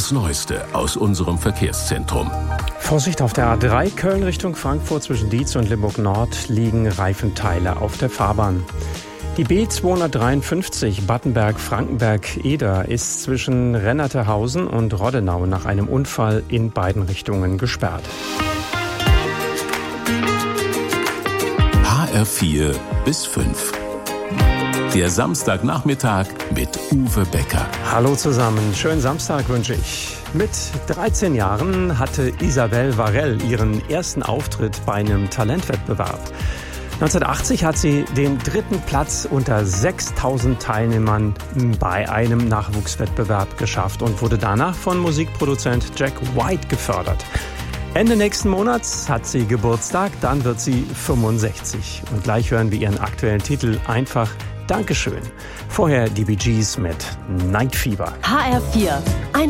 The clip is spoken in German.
das Neueste aus unserem Verkehrszentrum. Vorsicht auf der A3 Köln Richtung Frankfurt zwischen Dietz und Limburg Nord liegen Reifenteile auf der Fahrbahn. Die B253 Battenberg-Frankenberg-Eder ist zwischen Rennertehausen und Roddenau nach einem Unfall in beiden Richtungen gesperrt. HR4 bis 5. Der Samstagnachmittag mit Uwe Becker. Hallo zusammen, schönen Samstag wünsche ich. Mit 13 Jahren hatte Isabelle Varell ihren ersten Auftritt bei einem Talentwettbewerb. 1980 hat sie den 3. Platz unter 6000 Teilnehmern bei einem Nachwuchswettbewerb geschafft und wurde danach von Musikproduzent Jack White gefördert. Ende nächsten Monats hat sie Geburtstag, dann wird sie 65. Und gleich hören wir ihren aktuellen Titel einfach Dankeschön. Vorher die Bee Gees mit Night Fever. HR4, ein